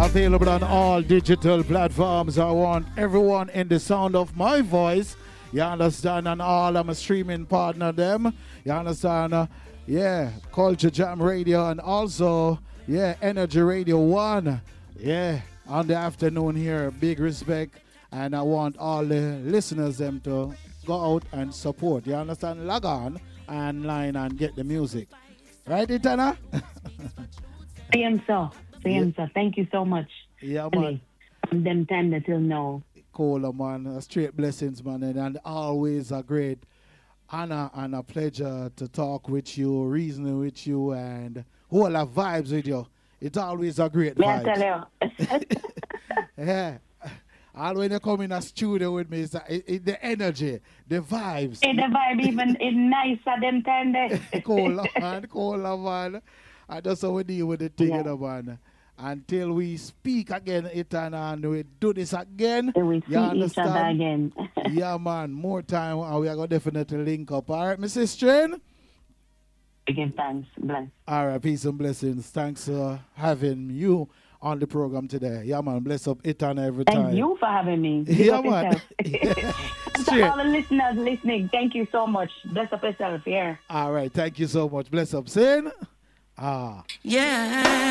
Available on all digital platforms. I want everyone in the sound of my voice. You understand? And all I'm a streaming partner them. You understand? Yeah, Culture Jam Radio and also, yeah, Energy Radio 1. Yeah, on the afternoon here. Big respect. And I want all the listeners them to go out and support. You understand? Log on online and get the music. Right, Itana? Same so. Thank you so much. Yeah, man. From them time till now. Cool, man. Straight blessings, man. And always a great honor and a pleasure to talk with you, reason with you, and whole of vibes with you. It's always a great vibe. May I tell you? Yeah. All when you come in a studio with me, it's the energy, the vibes. Hey, the vibe even is nicer them time there. Cool, man. I just how we deal with the thing, man. Until we speak again, Itana, and we do this again. And we see each other again. Yeah, man. More time, and we are going to definitely link up. All right, Mrs. Strain? Again, thanks. Bless. All right, peace and blessings. Thanks for having you on the program today. Yeah, man. Bless up Itana every time. Thank you for having me. Yeah, man. To all the listeners listening, thank you so much. Bless up yourself here. All right, thank you so much. Bless up, Sin. Yeah.